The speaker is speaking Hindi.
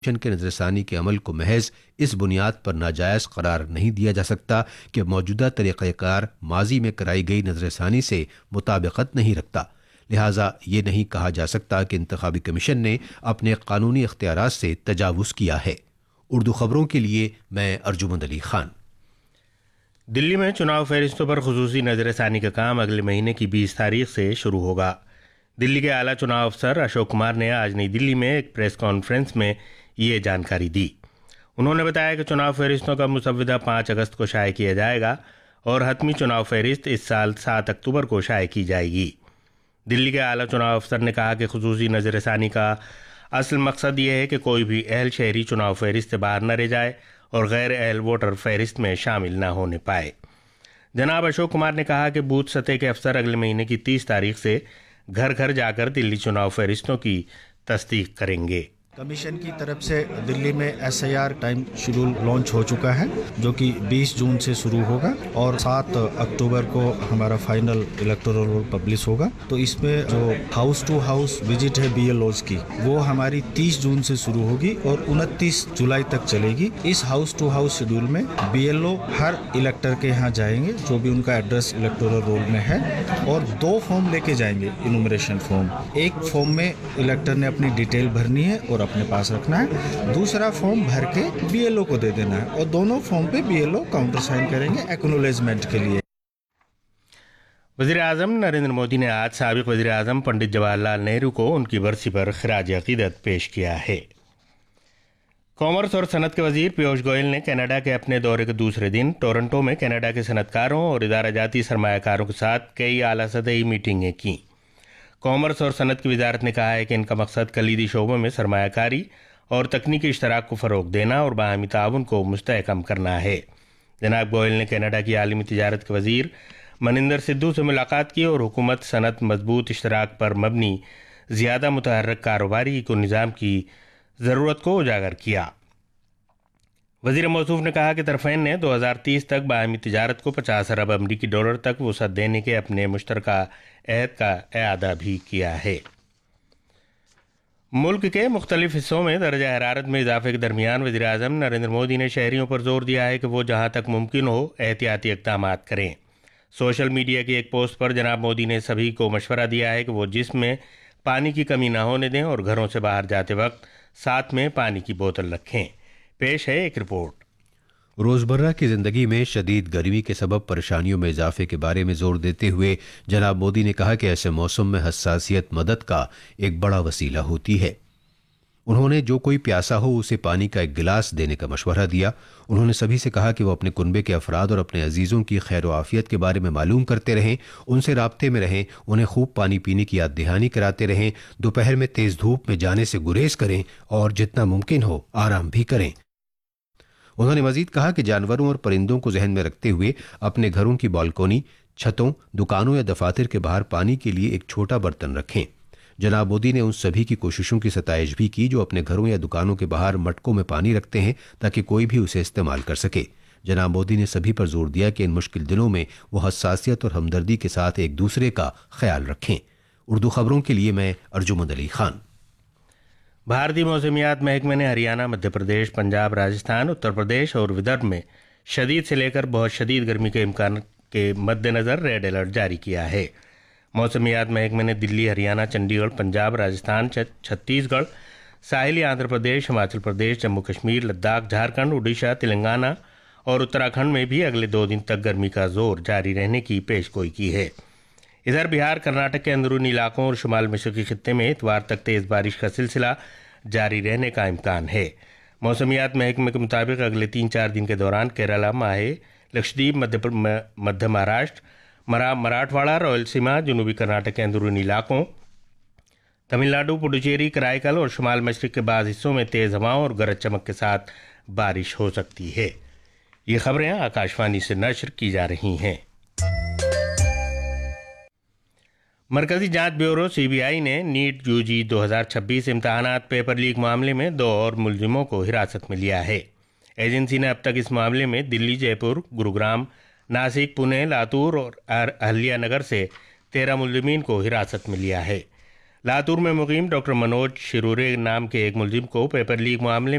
कमीशन के नजरसानी के अमल को महज इस बुनियाद पर नाजायज़ करार नहीं दिया जा सकता कि मौजूदा तरीक़ाकार माजी में कराई गई नजरसानी से मुताबिकत नहीं रखता। लिहाजा ये नहीं कहा जा सकता कि इंतखाबी कमीशन ने अपने कानूनी इख्तियारात से तजावुज़ किया है। उर्दू खबरों के लिए मैं अर्जुमंद अली खान। दिल्ली में चुनाव फहरिस्तों पर खुसूसी नजरसानी का काम अगले महीने की 20 तारीख से शुरू होगा। दिल्ली के आला चुनाव अफसर अशोक कुमार ने आज नई दिल्ली में एक प्रेस कॉन्फ्रेंस में ये जानकारी दी। उन्होंने बताया कि चुनाव फहरिस्तों का मुसव्वदा 5 अगस्त को शाये किया जाएगा और हतमी चुनाव फहरिस्त इस साल 7 अक्टूबर को शाये की जाएगी। दिल्ली के आला चुनाव अफसर ने कहा कि खुसूसी नजरसानी का असल मकसद ये है कि कोई भी अहल शहरी चुनाव फहरिस्त से बाहर न रह जाए और गैर अहल वोटर फहरिस्त में शामिल न होने पाए। जनाब अशोक कुमार ने कहा कि बूथ सतह के अफसर अगले महीने की 30 तारीख से घर घर जाकर दिल्ली चुनाव फहरिस्तों की तस्दीक करेंगे। कमीशन की तरफ से दिल्ली में SIR टाइम शेड्यूल लॉन्च हो चुका है जो कि 20 जून से शुरू होगा और 7 अक्टूबर को हमारा फाइनल इलेक्टोरल रोल पब्लिश होगा। तो इसमें जो हाउस टू हाउस विजिट है BLOs की वो हमारी 30 जून से शुरू होगी और 29 जुलाई तक चलेगी। इस हाउस टू हाउस शेड्यूल में BLO हर इलेक्टर के यहाँ जाएंगे जो भी उनका एड्रेस इलेक्टोरल रोल में है और 2 फॉर्म लेके जाएंगे इनुमरेशन फॉर्म। एक फॉर्म में इलेक्टर ने अपनी डिटेल भरनी है और अपने पास रखना है, दूसरा फॉर्म भर के BLO को दे देना है और दोनों फॉर्म पे BLO काउंटर साइन करेंगे एक्नॉलेजमेंट के लिए। वज़ीर आज़म नरेंद्र मोदी ने आज साबिक़ वज़ीर आज़म पंडित जवाहरलाल नेहरू को उनकी बरसी पर खिराज अक़ीदत पेश किया है। कॉमर्स और सनत के वज़ीर पीयूष गोयल ने कनाडा के अपने दौरे के दूसरे दिन टोरंटो में कनाडा के सनतकारों और इदारा जाती सरमायाकारों के साथ कई आला सतही मीटिंगें की। कॉमर्स और सनत की वजारत ने कहा है कि इनका मकसद कलीदी शोबों में सरमायाकारी और तकनीकी इश्तराक को फ़रोग देना और बाहमी ताउन को मुस्तहकम करना है। जनाब गोयल ने कनाडा की आलमी तिजारत के वज़ीर मनिंदर सिद्धू से मुलाकात की और हुकूमत सनत मजबूत इश्तराक पर मबनी ज़्यादा मुतहर्रिक कारोबारी को निज़ाम की ज़रूरत को उजागर किया। वज़ीर मौसूफ ने कहा कि तरफ़ैन ने 2030 तक बाहमी तिजारत को 50 अरब अमरीकी डॉलर तक वसअत देने के अपने मुश्तरका अहद का एआदा भी किया है। मुल्क के मुख्तलिफ हिस्सों में दर्जा हरारत में इजाफे के दरमियान वज़ीर आज़म नरेंद्र मोदी ने शहरियों पर जोर दिया है कि वो जहाँ तक मुमकिन हो एहतियाती इक़दामात करें। सोशल मीडिया की एक पोस्ट पर जनाब मोदी ने सभी को मशवरा दिया है कि वो जिसमें पानी की कमी ना होने दें और घरों से बाहर जाते वक्त साथ में पानी की बोतल रखें। पेश है एक रिपोर्ट। रोज़मर्रा की ज़िंदगी में शदीद गर्मी के सबब परेशानियों में इजाफे के बारे में जोर देते हुए जनाब मोदी ने कहा कि ऐसे मौसम में हसासियत मदद का एक बड़ा वसीला होती है। उन्होंने जो कोई प्यासा हो उसे पानी का एक गिलास देने का मशवरा दिया। उन्होंने सभी से कहा कि वो अपने कुनबे के अफराद और अपने अजीज़ों की खैर व आफियत के बारे में मालूम करते रहें, उनसे राब्ते में रहें, उन्हें खूब पानी पीने की याद दहानी कराते रहें, दोपहर में तेज़ धूप में जाने से गुरेज करें और जितना मुमकिन हो आराम भी करें। उन्होंने मजीद कहा कि जानवरों और परिंदों को जहन में रखते हुए अपने घरों की बालकोनी, छतों, दुकानों या दफातर के बाहर पानी के लिए एक छोटा बर्तन रखें। जनाब मोदी ने उन सभी की कोशिशों की सताइश भी की जो अपने घरों या दुकानों के बाहर मटकों में पानी रखते हैं ताकि कोई भी उसे इस्तेमाल कर सके। जनाब मोदी ने सभी पर जोर दिया कि इन मुश्किल दिनों में वो हसासियत और हमदर्दी के साथ एक दूसरे का ख्याल रखें। उर्दू खबरों के लिए मैं अर्जुमंद अली खान। भारतीय मौसमियात महकमे ने हरियाणा, मध्य प्रदेश, पंजाब, राजस्थान, उत्तर प्रदेश और विदर्भ में शदीद से लेकर बहुत शदीद गर्मी के इम्कान के मद्देनज़र रेड अलर्ट जारी किया है। मौसमियात महकमे ने दिल्ली, हरियाणा, चंडीगढ़, पंजाब, राजस्थान, छत्तीसगढ़, साहिली आंध्र प्रदेश, हिमाचल प्रदेश, जम्मू कश्मीर, लद्दाख, झारखंड, उड़ीसा, तेलंगाना और उत्तराखंड में भी अगले 2 दिन तक गर्मी का जोर जारी रहने की पेशगोई की है। इधर बिहार, कर्नाटक के अंदरूनी इलाकों और शुमाल मशरक़ी खित्ते में इतवार तक तेज़ बारिश का सिलसिला जारी रहने का इम्कान है। मौसमियात महकमे के मुताबिक अगले 3-4 दिन के दौरान केरला, माहे, लक्षद्वीप, मध्य महाराष्ट्र, मराठवाड़ा, रायलसीमा, जनूबी कर्नाटक के अंदरूनी इलाकों, तमिलनाडु, पुडुचेरी, कराईकल और शुमाल मशरक़ के बाद हिस्सों में तेज़ हवाओं और गरज चमक के साथ बारिश हो सकती है। ये खबरें आकाशवाणी से नश्र की जा रही हैं। मरकजी जांच ब्यूरो CBI ने नीट UG 2026 इम्तहानात पेपर लीक मामले में 2 और मुलजिमों को हिरासत में लिया है। एजेंसी ने अब तक इस मामले में दिल्ली, जयपुर, गुरुग्राम, नासिक, पुणे, लातूर और अहल्या नगर से 13 मुलजिमीन को हिरासत में लिया है। लातूर में मुकीम डॉक्टर मनोज शिरूरे नाम के एक मुलजिम को पेपर लीक मामले